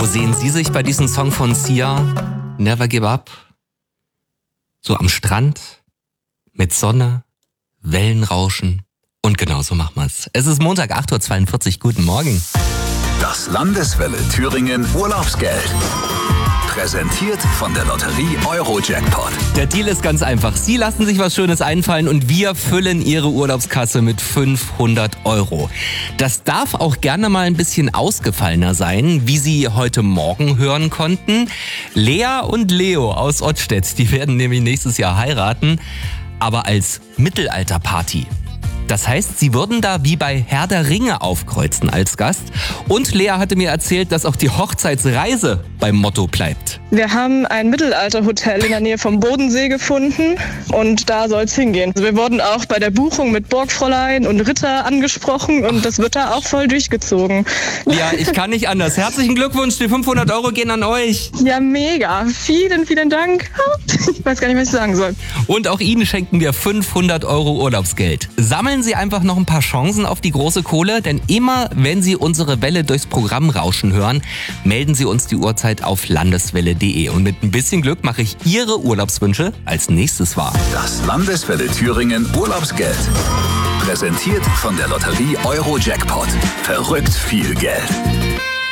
sehen Sie sich bei diesem Song von Sia, Never Give Up? So am Strand, mit Sonne, Wellenrauschen und genauso machen wir's. Es ist Montag, 8.42 Uhr. Guten Morgen. Das Landeswelle Thüringen Urlaubsgeld. Präsentiert von der Lotterie Euro-Jackpot. Der Deal ist ganz einfach. Sie lassen sich was Schönes einfallen und wir füllen Ihre Urlaubskasse mit 500 Euro. Das darf auch gerne mal ein bisschen ausgefallener sein, wie Sie heute Morgen hören konnten. Lea und Leo aus Ottstedt, die werden nämlich nächstes Jahr heiraten, aber als Mittelalterparty. Das heißt, sie würden da wie bei Herr der Ringe aufkreuzen als Gast. Und Lea hatte mir erzählt, dass auch die Hochzeitsreise beim Motto bleibt. Wir haben ein Mittelalterhotel in der Nähe vom Bodensee gefunden und da soll es hingehen. Also wir wurden auch bei der Buchung mit Burgfräulein und Ritter angesprochen und das wird da auch voll durchgezogen. Ja, ich kann nicht anders. Herzlichen Glückwunsch, die 500 Euro gehen an euch. Ja, mega. Vielen, vielen Dank. Ich weiß gar nicht, was ich sagen soll. Und auch Ihnen schenken wir 500 Euro Urlaubsgeld. Sammeln Sie einfach noch ein paar Chancen auf die große Kohle, denn immer, wenn Sie unsere Welle durchs Programm rauschen hören, melden Sie uns die Uhrzeit auf landeswelle.de. Und mit ein bisschen Glück mache ich Ihre Urlaubswünsche als nächstes wahr. Das Landeswelle Thüringen Urlaubsgeld. Präsentiert von der Lotterie Euro-Jackpot. Verrückt viel Geld.